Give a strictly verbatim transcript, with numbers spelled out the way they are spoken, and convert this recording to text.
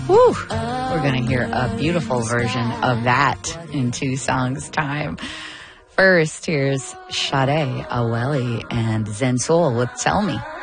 Whew. We're going to hear a beautiful version of that in two songs' time. First, here's Sade Aweli and Zen Soul with Tell Me.